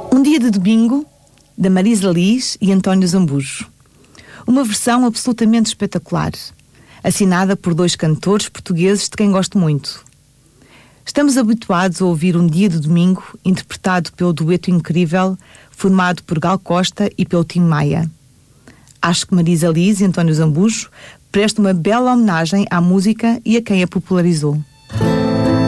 Um Dia de Domingo, da Marisa Liz e António Zambujo. Uma versão absolutamente espetacular, assinada por dois cantores portugueses de quem gosto muito. Estamos habituados a ouvir Um Dia de Domingo, interpretado pelo dueto incrível, formado por Gal Costa e pelo Tim Maia. Acho que Marisa Liz e António Zambujo prestam uma bela homenagem à música e a quem a popularizou.